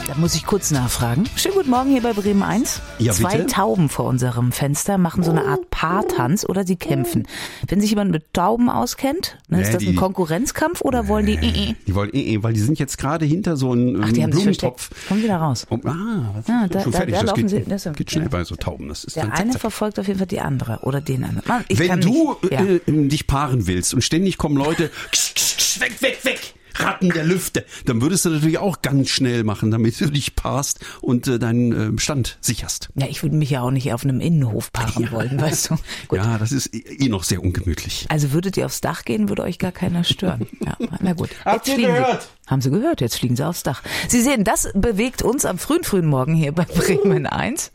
Da muss ich kurz nachfragen. Schönen guten Morgen hier bei Bremen 1. Ja, Zwei bitte? Tauben vor unserem Fenster machen so eine Art Paartanz oder sie kämpfen. Wenn sich jemand mit Tauben auskennt, dann ist das ein Konkurrenzkampf oder wollen die Die wollen weil die sind jetzt gerade hinter so einem Ach, die haben sich Blumentopf. versteckt. Kommen wieder raus. Oh, da schon fertig. da Das laufen geht, sie. geht schnell bei so Tauben. Das ist Der dann eine zack, zack. verfolgt auf jeden Fall die andere oder den anderen. Mann, Wenn du ja. dich paaren willst und ständig kommen Leute, weg, Ratten der Lüfte, dann würdest du natürlich auch ganz schnell machen, damit du dich paarst und deinen Bestand sicherst. Ja, ich würde mich ja auch nicht auf einem Innenhof paaren wollen, weißt du. Gut. Ja, das ist noch sehr ungemütlich. Also würdet ihr aufs Dach gehen, würde euch gar keiner stören. Ja, na gut. Habt Jetzt ihr fliegen gehört? Sie. Haben Sie gehört? Jetzt fliegen Sie aufs Dach. Sie sehen, das bewegt uns am frühen Morgen hier bei Bremen 1.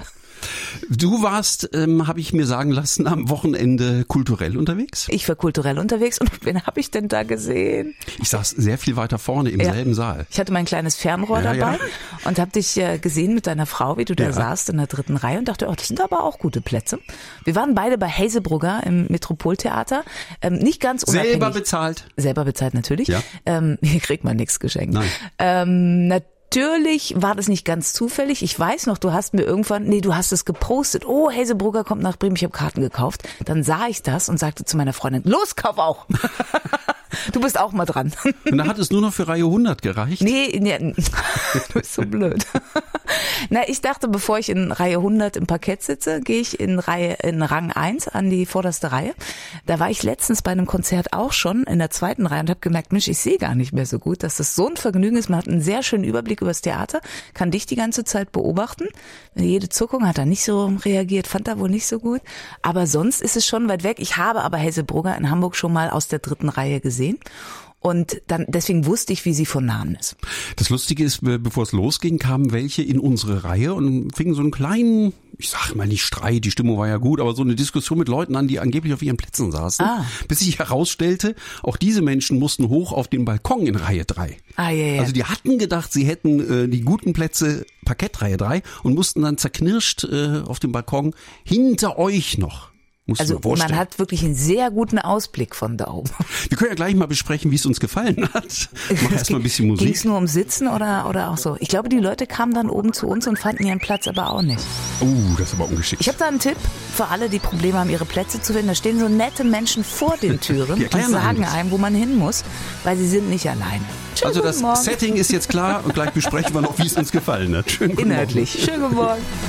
Du warst, habe ich mir sagen lassen, am Wochenende kulturell unterwegs. Ich war kulturell unterwegs und wen habe ich denn da gesehen? Ich saß sehr viel weiter vorne im selben Saal. Ich hatte mein kleines Fernrohr dabei und habe dich gesehen mit deiner Frau, wie du da saßt in der 3. Reihe und dachte, das sind aber auch gute Plätze. Wir waren beide bei Hasebrugger im Metropoltheater, nicht ganz unabhängig. Selber bezahlt natürlich. Ja. Hier kriegt man nichts geschenkt. Nein. Natürlich war das nicht ganz zufällig. Ich weiß noch, du hast mir irgendwann, du hast es gepostet. Oh, Hasebrugger kommt nach Bremen, ich habe Karten gekauft. Dann sah ich das und sagte zu meiner Freundin, los, kauf auch. Du bist auch mal dran. Und da hat es nur noch für Reihe 100 gereicht? Nee, du bist so blöd. Na, ich dachte, bevor ich in Reihe 100 im Parkett sitze, gehe ich in Rang 1 an die vorderste Reihe. Da war ich letztens bei einem Konzert auch schon in der 2. Reihe und habe gemerkt, Mensch, ich sehe gar nicht mehr so gut, dass das so ein Vergnügen ist. Man hat einen sehr schönen Überblick über das Theater, kann dich die ganze Zeit beobachten. Jede Zuckung hat er nicht so reagiert, fand er wohl nicht so gut. Aber sonst ist es schon weit weg. Ich habe aber Hasebrugger in Hamburg schon mal aus der 3. Reihe gesehen. Und dann, deswegen wusste ich, wie sie von Namen ist. Das Lustige ist, bevor es losging, kamen welche in unsere Reihe und fingen so einen kleinen, ich sag mal nicht Streit, die Stimmung war ja gut, aber so eine Diskussion mit Leuten an, die angeblich auf ihren Plätzen saßen. Bis sich herausstellte, auch diese Menschen mussten hoch auf den Balkon in Reihe 3. Also die hatten gedacht, sie hätten die guten Plätze Parkettreihe 3 und mussten dann zerknirscht auf dem Balkon hinter euch noch. Also man hat wirklich einen sehr guten Ausblick von da oben. Wir können ja gleich mal besprechen, wie es uns gefallen hat. Mach erst mal ein bisschen Musik. Ging es nur um Sitzen oder auch so? Ich glaube, die Leute kamen dann oben zu uns und fanden ihren Platz aber auch nicht. Das ist aber ungeschickt. Ich habe da einen Tipp für alle, die Probleme haben, ihre Plätze zu finden. Da stehen so nette Menschen vor den Türen und sagen einem, wo man hin muss, weil sie sind nicht alleine. Schönen also das Morgen. Setting ist jetzt klar und gleich besprechen wir noch, wie es uns gefallen hat. Schönen guten Inhaltlich. Morgen. Schönen guten Morgen.